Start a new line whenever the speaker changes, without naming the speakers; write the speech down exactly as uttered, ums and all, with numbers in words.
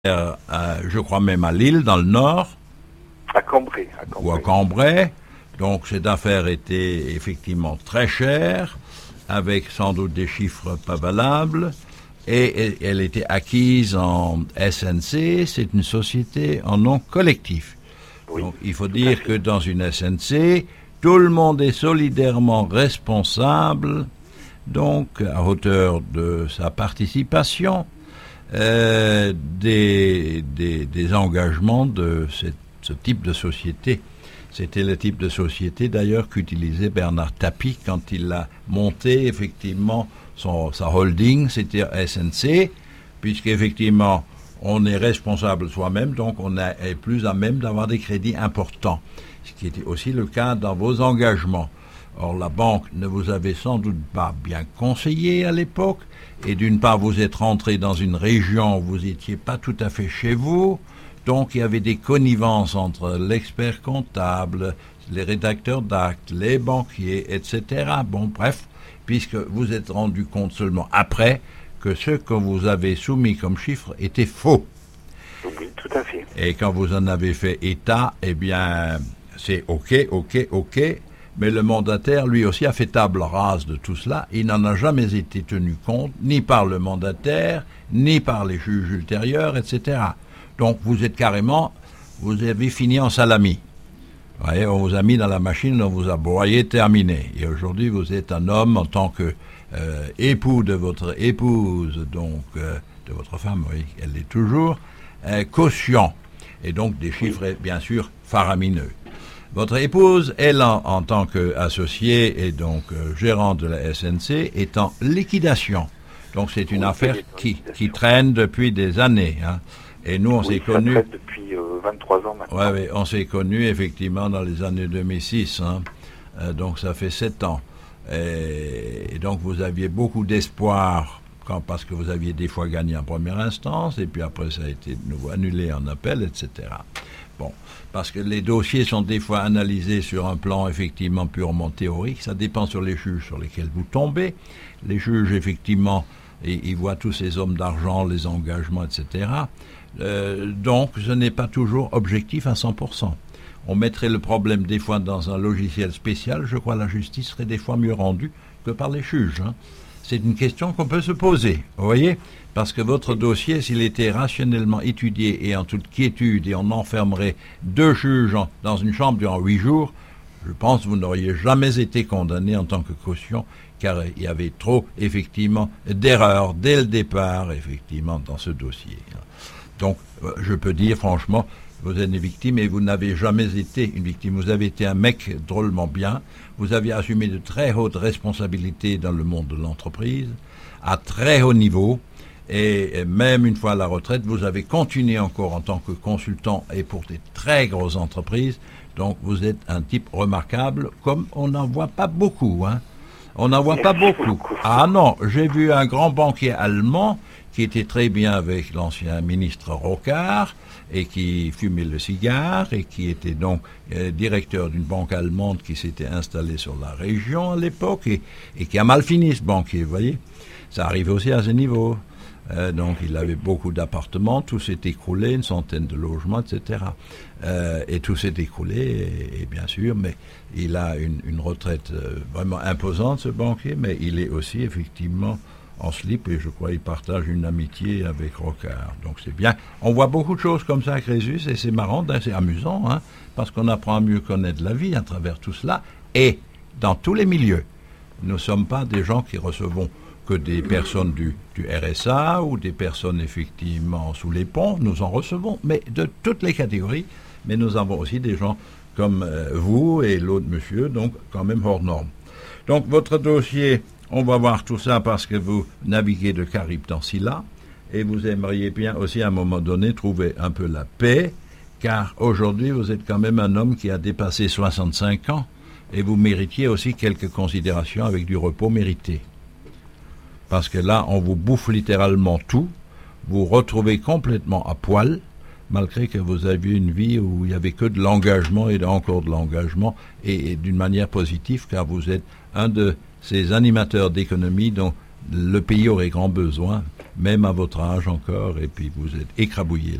euh, je crois même à Lille, dans le Nord.
À Cambrai. À Cambrai.
Ou à Cambrai. Donc cette affaire était effectivement très chère, avec sans doute des chiffres pas valables, et elle était acquise en S N C, c'est une société en nom collectif.
Oui,
donc il faut dire que dans une S N C, tout le monde est solidairement responsable, donc à hauteur de sa participation, euh, des, des, des engagements de cette, ce type de société. C'était le type de société d'ailleurs qu'utilisait Bernard Tapie quand il a monté effectivement son, sa holding, c'était S N C, puisqu'effectivement on est responsable soi-même, donc on est plus à même d'avoir des crédits importants, ce qui était aussi le cas dans vos engagements. Or la banque ne vous avait sans doute pas bien conseillé à l'époque, et d'une part vous êtes rentré dans une région où vous n'étiez pas tout à fait chez vous. Donc il y avait des connivences entre l'expert comptable, les rédacteurs d'actes, les banquiers, et cetera. Bon, bref, puisque vous êtes rendu compte seulement après que ce que vous avez soumis comme chiffre était faux.
Oui, tout à fait.
Et quand vous en avez fait état, eh bien, c'est OK, OK, OK. Mais le mandataire, lui aussi, a fait table rase de tout cela. Il n'en a jamais été tenu compte, ni par le mandataire, ni par les juges ultérieurs, et cetera. Donc vous êtes carrément, vous avez fini en salami. Vous voyez, on vous a mis dans la machine, on vous a broyé, terminé. Et aujourd'hui, vous êtes un homme en tant que euh, époux de votre épouse, donc euh, de votre femme, oui, elle l'est toujours, euh, quotient. Et donc des chiffres, bien sûr, faramineux. Votre épouse, elle, en, en tant qu'associée et donc euh, gérante de la S N C, est en liquidation. Donc c'est une oui, affaire qui, qui traîne depuis des années, hein. Et nous, on
oui,
s'est connus
depuis euh, vingt-trois ans maintenant.
Oui, ouais, on s'est connus effectivement dans les années deux mille six, hein. Euh, donc ça fait sept ans. Et, et donc vous aviez beaucoup d'espoir, quand, parce que vous aviez des fois gagné en première instance, et puis après ça a été de nouveau annulé en appel, et cetera. Bon, parce que les dossiers sont des fois analysés sur un plan effectivement purement théorique, ça dépend sur les juges sur lesquels vous tombez. Les juges, effectivement, ils, ils voient tous ces hommes d'argent, les engagements, et cetera. Euh, donc, ce n'est pas toujours objectif à cent pour cent. On mettrait le problème des fois dans un logiciel spécial. Je crois que la justice serait des fois mieux rendue que par les juges, hein. C'est une question qu'on peut se poser, vous voyez, parce que votre dossier, s'il était rationnellement étudié et en toute quiétude, et on enfermerait deux juges en, dans une chambre durant huit jours, je pense que vous n'auriez jamais été condamné en tant que caution, car il y avait trop, effectivement, d'erreurs dès le départ, effectivement, dans ce dossier. Donc, je peux dire, franchement, vous êtes une victime et vous n'avez jamais été une victime. Vous avez été un mec drôlement bien. Vous avez assumé de très hautes responsabilités dans le monde de l'entreprise, à très haut niveau. Et même une fois à la retraite, vous avez continué encore en tant que consultant et pour des très grosses entreprises. Donc, vous êtes un type remarquable, comme on n'en voit pas beaucoup, hein. On n'en voit pas beaucoup. Ah non, j'ai vu un grand banquier allemand qui était très bien avec l'ancien ministre Rocard et qui fumait le cigare et qui était donc euh, directeur d'une banque allemande qui s'était installée sur la région à l'époque et, et qui a mal fini ce banquier, vous voyez. Ça arrivait aussi à ce niveau. Euh, donc il avait beaucoup d'appartements, tout s'est écroulé, une centaine de logements, et cetera. Euh, et tout s'est écroulé, et, et bien sûr, mais il a une, une retraite euh, vraiment imposante, ce banquier, mais il est aussi effectivement en slip, et je crois qu'il partage une amitié avec Rocard. Donc c'est bien. On voit beaucoup de choses comme ça à Crésus, et c'est marrant, c'est amusant, hein, parce qu'on apprend à mieux connaître la vie à travers tout cela, et dans tous les milieux. Nous ne sommes pas des gens qui recevons que des personnes du, du R S A ou des personnes effectivement sous les ponts, nous en recevons, mais de toutes les catégories, mais nous avons aussi des gens comme euh, vous et l'autre monsieur, donc quand même hors norme. Donc votre dossier, on va voir tout ça parce que vous naviguez de Caribe dans Scylla et vous aimeriez bien aussi à un moment donné trouver un peu la paix, car aujourd'hui vous êtes quand même un homme qui a dépassé soixante-cinq ans et vous méritiez aussi quelques considérations avec du repos mérité. Parce que là, on vous bouffe littéralement tout, vous retrouvez complètement à poil, malgré que vous aviez une vie où il n'y avait que de l'engagement et encore de l'engagement, et, et d'une manière positive, car vous êtes un de ces animateurs d'économie dont le pays aurait grand besoin, même à votre âge encore, et puis vous êtes écrabouillé.